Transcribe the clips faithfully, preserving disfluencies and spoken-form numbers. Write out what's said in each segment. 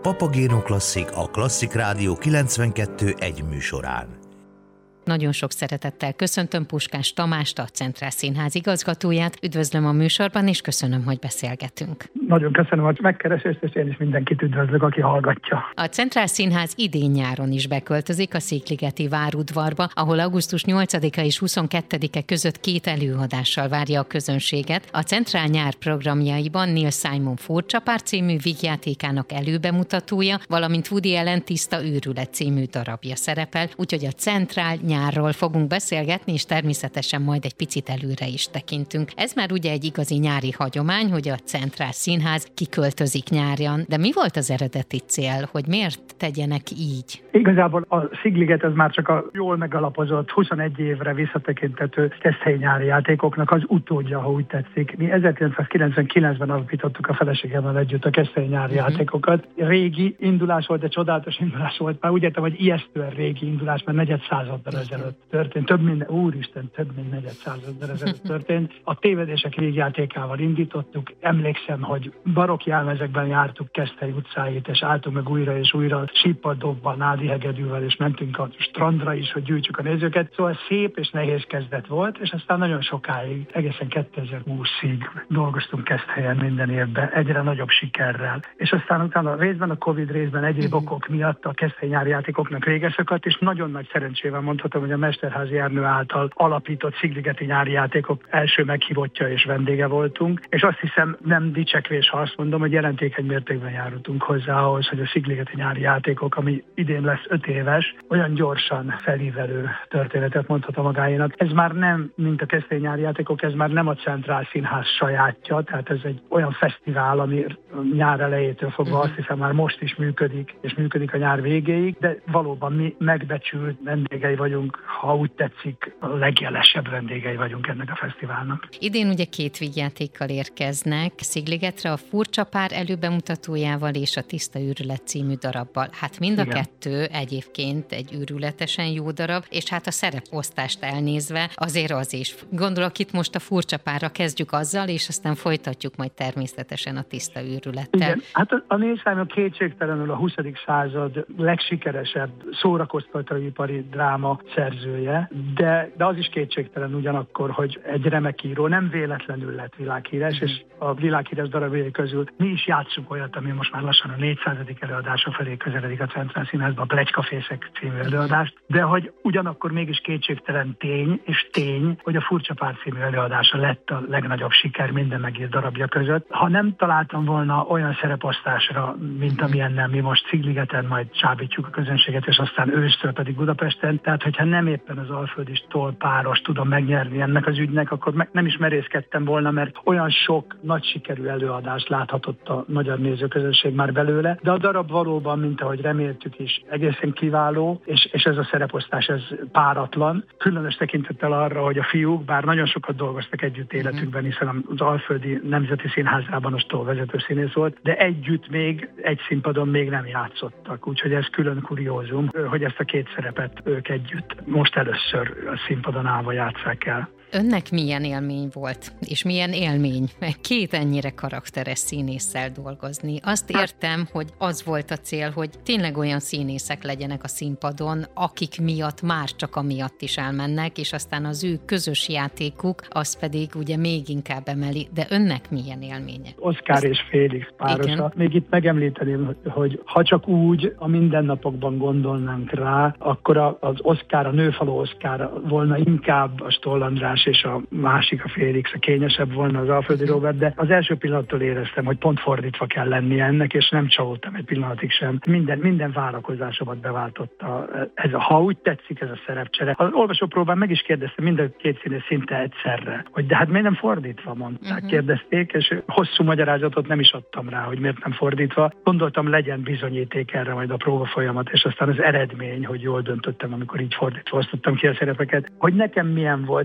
Papagéno Klasszik a Klasszik Rádió kilencvenkettő egy műsorán. Nagyon sok szeretettel köszöntöm Puskás Tamást, a Centrál Színház igazgatóját. Üdvözlöm a műsorban, és köszönöm, hogy beszélgetünk. Nagyon köszönöm a megkeresést, és én is mindenkit üdvözlök, aki hallgatja. A Centrál Színház idén-nyáron is beköltözik a Székligeti várudvarba, ahol augusztus nyolcadika és huszonkettedike között két előadással várja a közönséget. A Centrál nyár programjaiban Neil Simon Furcsapár című vígjátékának előbemutatója, valamint Woody Allen Tiszta őrület című darabja szerepel, úgyhogy a Centrál nyárról fogunk beszélgetni, és természetesen majd egy picit előre is tekintünk. Ez már ugye egy igazi nyári hagyomány, hogy a Centrál Színház kiköltözik nyárjan, de mi volt az eredeti cél, hogy miért tegyenek így? Igazából a Szigliget ez már csak a jól megalapozott, huszonegy évre visszatekintető Keszthelyi nyári játékoknak az utódja, ha úgy tetszik. Mi ezerkilencszázkilencvenkilencben alapítottuk a feleségemmel együtt a Keszthelyi nyári uh-huh. játékokat. Régi indulás volt, de csodálatos indulás volt. Már úgy értem, hogy ijesztően régi indulás, mert negyed századdal ezelőtt történt. Több mint, úristen, több mint negyed századdal ezelőtt történt. A tévedések végjátékával indítottuk. Emlékszem, hogy barokk jelmezekben jártuk Keszthely utcáit, és álltunk meg újra és újra sípadobban, Nádi hegedűvel, és mentünk a strandra is, hogy gyűjtsük a nézőket. Szóval szép és nehéz kezdet volt, és aztán nagyon sokáig, egészen kétezer-húszig dolgoztunk Keszthelyen minden évben, egyre nagyobb sikerrel. És aztán utána részben a Covid, részben egyéb okok miatt a Keszthelyi nyári játékoknak vége szakadt, és nagyon nagy szerencsével mondhatom, hogy a Mesterházy Ernő által alapított Szigligeti nyári játékok első meghívottja és vendége voltunk, és azt hiszem nem dicsekvés, ha azt mondom, hogy jelentékeny mértékben járultunk hozzá ahhoz, hogy a Szigligeti nyári játékok, ami idén lesz öt éves, olyan gyorsan felívelő történetet mondhatom magáénak. Ez már nem, mint a Keszthelyi nyári játékok, ez már nem a Centrál Színház sajátja, tehát ez egy olyan fesztivál, ami nyár elejétől fogva uh-huh. azt hiszem már most is működik, és működik a nyár végéig, de valóban mi megbecsült vendégei vagyunk, ha úgy tetszik, a legjelesebb vendégei vagyunk ennek a fesztiválnak. Idén ugye két vígjátékkal érkeznek Szigligetre, a Furcsapár előbemutatójával és a Tiszta őrület című darabbal. Hát mind a Igen. kettő egyébként egy őrületesen jó darab, és hát a szereposztást elnézve azért az is. Gondolok itt most a Furcsapárra kezdjük azzal, és aztán folytatjuk majd természetesen a Tiszta őrülettel. Igen, hát a, a Neil Simon kétségtelenül a huszadik század legsikeresebb szórakoztatóipari dráma szerzője, de, de az is kétségtelen ugyanakkor, hogy egy remek író nem véletlenül lett világhíres, mm-hmm. és a világhíres darabjai közül mi is játszunk olyat, ami most már lassan a négyszázadik előadása felé közeledik a Centrál Színházba, a Pletykafészek című előadást, de hogy ugyanakkor mégis kétségtelen tény, és tény, hogy a Furcsapár című előadása lett a legnagyobb siker minden megírt darabja között. Ha nem találtam volna olyan szereposztásra, mint amilyennel mi most Szigligeten majd csábítjuk a közönséget, és aztán ősztől pedig Budapesten, tehát hogyha nem éppen az Alföldi tollpáros tudom megnyerni ennek az ügynek, akkor meg nem is merészkedtem volna, mert olyan sok nagy sikerű előadást láthatott a magyar nézőközönség már belőle, de a darab valóban, mint ahogy reméltük is, egészen kiváló, és, és ez a szereposztás, ez páratlan. Különös tekintettel arra, hogy a fiúk, bár nagyon sokat dolgoztak együtt életükben, hiszen az Alföldi Nemzeti Színházában a Stoll vezető színész volt, de együtt még egy színpadon még nem játszottak, úgyhogy ez külön kuriózum, hogy ezt a két szerepet ők együtt most először a színpadon állva játsszák el. Önnek milyen élmény volt, és milyen élmény két ennyire karakteres színésszel dolgozni? Azt értem, hogy az volt a cél, hogy tényleg olyan színészek legyenek a színpadon, akik miatt már csak amiatt is elmennek, és aztán az ő közös játékuk, az pedig ugye még inkább emeli. De önnek milyen élménye? Oszkár Azt... és Félix párosa. Igen. Még itt megemlíteném, hogy ha csak úgy a mindennapokban gondolnánk rá, akkor az Oszkár, a nőfaló Oszkár volna inkább a Stoll András, és a másik, a Félix, a kényesebb volna az Alföldi Róbert, de az első pillanattól éreztem, hogy pont fordítva kell lennie ennek, és nem csalódtam egy pillanatig sem. Minden, minden várakozásomat beváltotta ez a, ha úgy tetszik, ez a szerepcsere. Az olvasópróbán meg is kérdeztem mind a két színész szinte egyszerre, hogy de hát miért nem fordítva, mondták, uh-huh. kérdezték, és hosszú magyarázatot nem is adtam rá, hogy miért nem fordítva. Gondoltam, legyen bizonyíték erre majd a próba folyamat, és aztán az eredmény, hogy jól döntöttem, amikor így fordítva osztottam ki a szerepeket, hogy nekem milyen volt. Én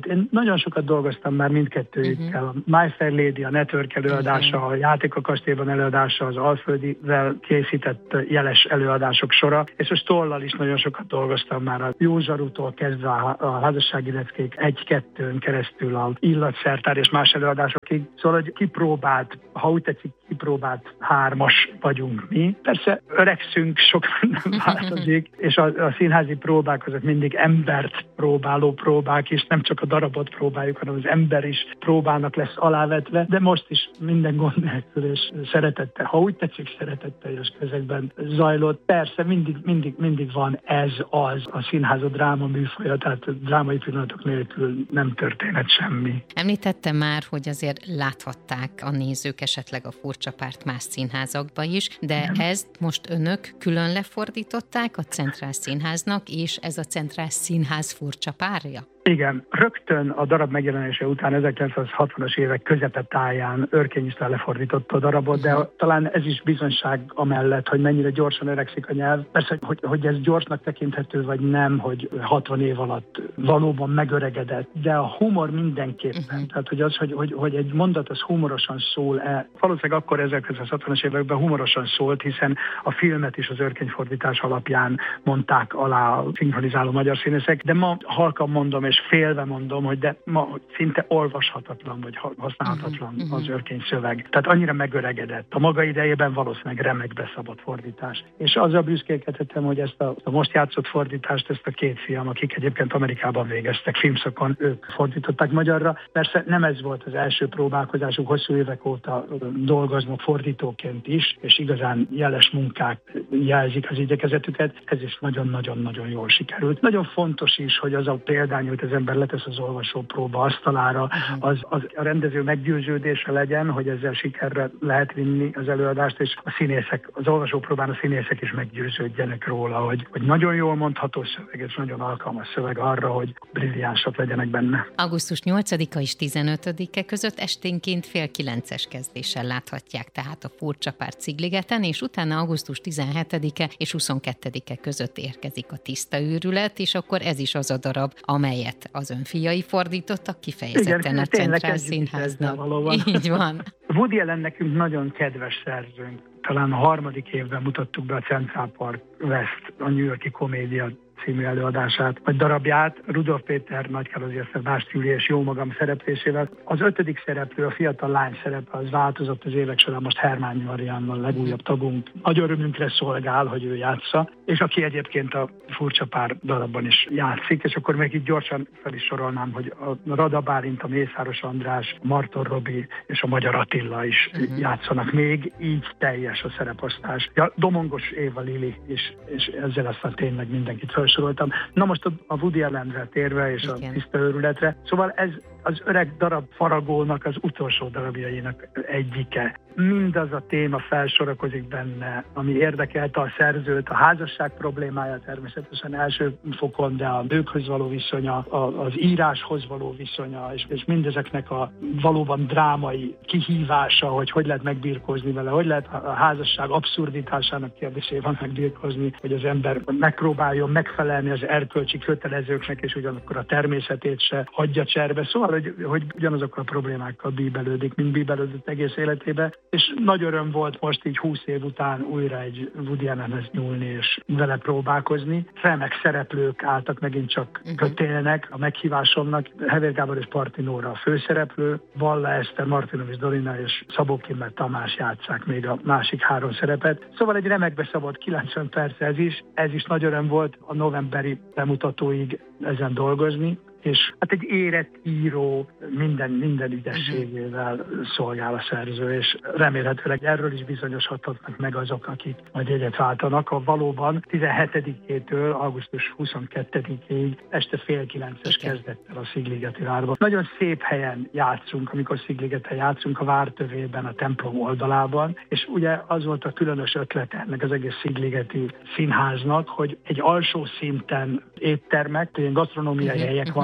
nagyon sokat dolgoztam már mindkettőjükkel. Uh-huh. A My Fair Lady, a Network előadása, uh-huh. a Játék a kastélyban előadása, az Alföldivel készített jeles előadások sora, és a Stollal is nagyon sokat dolgoztam már a Jó Zsarútól kezdve a házassági leckék egy-kettőn keresztül a Illatszertár és más előadásokig. Szóval, hogy kipróbált, ha úgy tetszik, kipróbált hármas vagyunk mi. Persze öregszünk, sok minden változik, és a, a színházi próbák azok mindig embert próbáló próbák, és nem csak a darabot próbáljuk, hanem az ember is próbának lesz alávetve, de most is minden gond nélkül és szeretettel, ha úgy tetszik, szeretetteljes közegben zajlott. Persze mindig, mindig, mindig van ez az a színház a dráma műfaja, tehát drámai pillanatok nélkül nem történhet semmi. Említettem már, hogy azért láthatták a nézők esetleg a Furcsa Párt más színházakba is, de nem. Ezt most önök külön lefordították a Centrál Színháznak, és ez a Centrál Színház Furcsa Párja? Igen, rögtön a darab megjelenése után ezerkilencszázhatvanas évek közepetáján Örkény István lefordította a darabot, de talán ez is bizonyság amellett, hogy mennyire gyorsan öregszik a nyelv. Persze, hogy, hogy ez gyorsnak tekinthető, vagy nem, hogy hatvan év alatt valóban megöregedett, de a humor mindenképpen. Uh-huh. Tehát, hogy az, hogy, hogy, hogy egy mondat az humorosan szól-e. Valószínűleg akkor ezerkilencszázhatvanas években humorosan szólt, hiszen a filmet is az Örkény fordítás alapján mondták alá a szinkronizáló magyar színészek, de ma halkan mondom, és félve mondom, hogy de ma szinte olvashatatlan, vagy használhatatlan uh-huh. az Örkény szöveg. Tehát annyira megöregedett. A maga idejében valószínűleg remekbe szabott fordítás. És azzal büszkélkedhetem, hogy ezt a, a most játszott fordítást, ezt a két fiam, akik egyébként Amerikában végeztek filmszakon, ők fordították magyarra. Persze nem ez volt az első próbálkozásuk, hosszú évek óta dolgoznak fordítóként is, és igazán jeles munkák jelzik az igyekezetüket. Ez is nagyon-nagyon-nagyon jól sikerült. Nagyon fontos is, hogy az a példány, hogy az ember letesz az olvasó próba asztalára, az, az a rendező meggyőződése legyen, hogy ezzel sikerre lehet vinni az előadást, és a színészek, az olvasó próbán a színészek is meggyőződjenek róla, hogy, hogy nagyon jól mondható szöveg, és nagyon alkalmas szöveg arra, hogy brilliánsak legyenek benne. augusztus nyolcadika és tizenötödike között esténként fél kilences kezdéssel láthatják tehát a Furcsa Párt Szigligeten, és utána augusztus tizenhetedike és huszonkettedike között érkezik a Tiszta őrület, és akkor ez is az a darab, amelyet az ön fiai fordítottak kifejezetten. Igen, a Centrál Színháznak. Így van. Woody Allen nekünk nagyon kedves szerzőnk. Talán a harmadik évben mutattuk be a Central Park West, a New York-i komédia című előadását, vagy darabját, Rudolf Péter, Nagykároly Eszter, Bást Júli és jó magam szereplésével. Az ötödik szereplő, a fiatal lány szerepe, az változott az évek során, most Hermányi Marianna, legújabb tagunk. Nagy örömünkre szolgál, hogy ő játsza, és aki egyébként a Furcsa Pár darabban is játszik, és akkor még így gyorsan fel is sorolnám, hogy a Rada Bálint, a Mészáros András, a Marton Robi és a Magyar Attila is uh-huh. játszanak még, így teljes a szereposztás. Ja, Domongos Éva Lili is, és ezzel aztán tényleg mindenkit felsoroltam. Na most a Woody Allenre térve és igen. a Tiszta őrületre. Szóval ez az öreg darab Faragónak az utolsó darabjainak egyike. Mindaz a téma felsorakozik benne, ami érdekelte a szerzőt, a házasság problémája természetesen első fokon, de a nőkhöz való viszonya, az íráshoz való viszonya, és, és mindezeknek a valóban drámai kihívása, hogy hogy lehet megbirkózni vele, hogy lehet a házasság abszurditásának kérdésével megbirkózni, hogy az ember megpróbáljon megfelelni az erkölcsi kötelezőknek, és ugyanakkor a természetét se hagyja cserbe. Szóval, hogy, hogy ugyanazokkal a problémákkal bíbelődik, mint bíbelődött egész életébe. És nagy öröm volt most így húsz év után újra egy Woody Allenhez nyúlni és vele próbálkozni. Remek szereplők álltak megint csak uh-huh. kötélnek a meghívásomnak. Hevér Gábor és Parti Nóra a főszereplő, Valla Eszter, Martinovics Dorina és Szabó Kimmel Tamás játsszák még a másik három szerepet. Szóval egy remekbe szabott kilencven perc ez is. Ez is nagy öröm volt a novemberi bemutatóig ezen dolgozni. És hát egy érett író minden, minden ügyességével szolgál a szerző, és remélhetőleg erről is bizonyosodhatnak meg azok, akik majd jegyet váltanak. A valóban tizenhetedikétől augusztus huszonkettedikéig este fél kilences kezdettel a Szigligeti várban. Nagyon szép helyen játszunk, amikor Szigligeten játszunk, a vártövében, a templom oldalában, és ugye az volt a különös ötlet ennek az egész Szigligeti színháznak, hogy egy alsó szinten éttermek, ilyen gasztronómiai helyek vannak,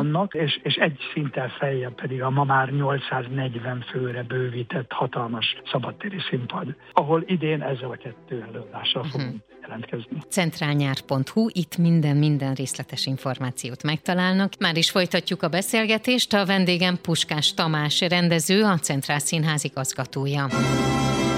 vannak, és, és egy szinttel feljebb pedig a ma már nyolcszáznegyven főre bővített hatalmas szabadtéri színpad, ahol idén ezzel a kettő előadással fogunk uh-huh. jelentkezni. centrálnyár pont hu, itt minden, minden részletes információt megtalálnak. Már is folytatjuk a beszélgetést, a vendégem Puskás Tamás rendező, a Centrál Színház igazgatója.